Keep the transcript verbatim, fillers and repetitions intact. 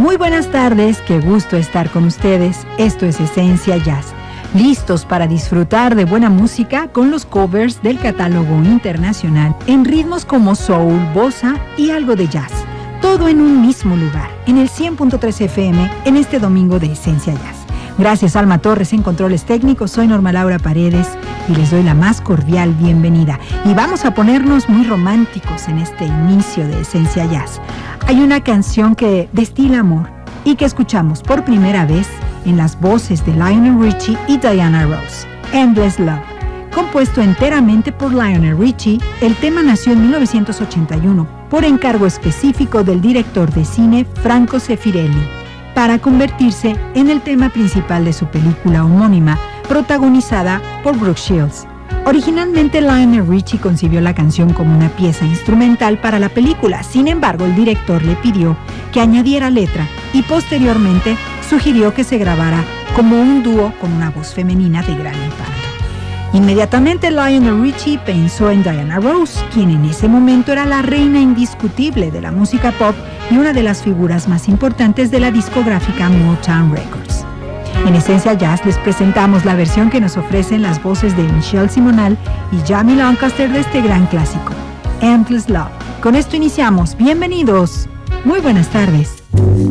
Muy buenas tardes, qué gusto estar con ustedes. Esto es Esencia Jazz. Listos para disfrutar de buena música con los covers del catálogo internacional en ritmos como soul, bossa y algo de jazz. Todo en un mismo lugar, en el cien punto tres F M, en este domingo de Esencia Jazz. Gracias Alma Torres en controles técnicos, soy Norma Laura Paredes y les doy la más cordial bienvenida. Y vamos a ponernos muy románticos en este inicio de Esencia Jazz. Hay una canción que destila amor y que escuchamos por primera vez en las voces de Lionel Richie y Diana Ross, Endless Love. Compuesto enteramente por Lionel Richie, el tema nació en mil novecientos ochenta y uno por encargo específico del director de cine Franco Zeffirelli, para convertirse en el tema principal de su película homónima, protagonizada por Brooke Shields. Originalmente Lionel Richie concibió la canción como una pieza instrumental para la película, sin embargo el director le pidió que añadiera letra y posteriormente sugirió que se grabara como un dúo con una voz femenina de gran impacto. Inmediatamente Lionel Richie pensó en Diana Ross, quien en ese momento era la reina indiscutible de la música pop y una de las figuras más importantes de la discográfica Motown Records. En Esencia Jazz les presentamos la versión que nos ofrecen las voces de Michelle Simonal y Jamie Lancaster de este gran clásico, Endless Love. Con esto iniciamos. Bienvenidos. Muy buenas tardes.